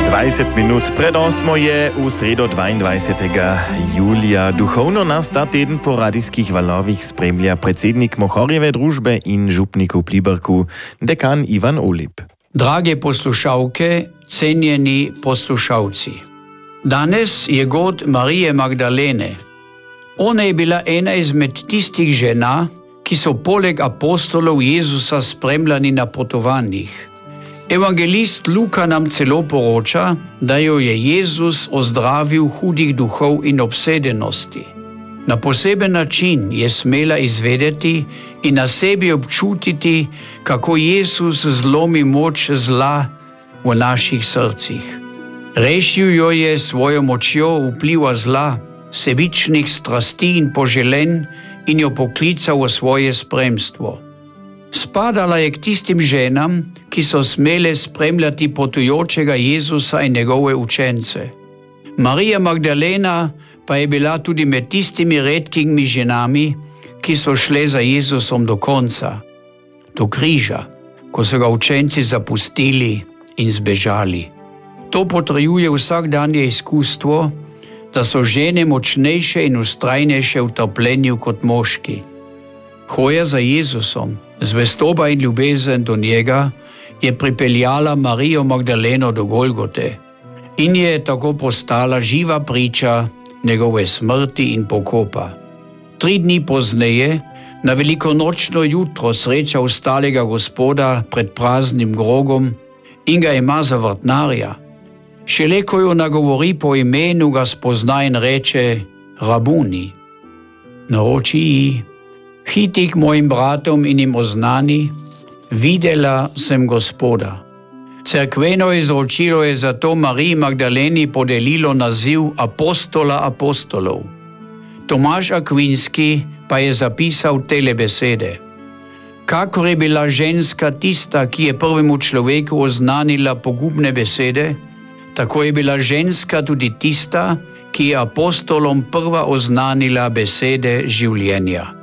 20 minut pred 8 je v sredo 22. julija. Duchovno nas ta teden po radijskih valovih spremlja predsednik Mohorjeve družbe in župnik v Pliberku, dekan Ivan Olip. Drage poslušalke, cenjeni poslušalci. Danes je god Marije Magdalene. Ona je bila ena izmed tistih žena, ki so poleg apostolov Jezusa spremljani na potovanjih. Evangelist Luka nam celo poroča, da jo je Jezus ozdravil hudih duhov in obsedenosti. Na poseben način je smela izvedeti in na sebi občutiti, kako Jezus zlomi moč zla v naših srcih. Rešil jo je svojo močjo vpliva zla, sebičnih strasti in poželenj in jo poklical v svoje spremstvo. Spadala je k tistim ženam, ki so smele spremljati potujočega Jezusa in njegove učence. Marija Magdalena pa je bila tudi med tistimi redkimi ženami, ki so šle za Jezusom do konca, do križa, ko so ga učenci zapustili in zbežali. To potrjuje vsakdanje izkustvo, da so žene močnejše in vztrajnejše v trpljenju kot moški. Hoja za Jezusom, zvestoba in ljubezen do njega je pripeljala Marijo Magdaleno do Golgote in je tako postala živa priča njegove smrti in pokopa. 3 dni pozneje, na velikonočno jutro, sreča ustalega Gospoda pred praznim grogom in ga ima za vrtnarja. Šele ko jo nagovori po imenu, ga spozna in reče: Rabuni. Naroči ji: Hiti k mojim bratom in jim oznani: videla sem Gospoda. Cerkveno izročilo je zato Mariji Magdaleni podelilo naziv apostola apostolov. Tomaž Akvinski pa je zapisal tele besede: kakor je bila ženska tista, ki je prvemu človeku oznanila pogubne besede, tako je bila ženska tudi tista, ki je apostolom prva oznanila besede življenja.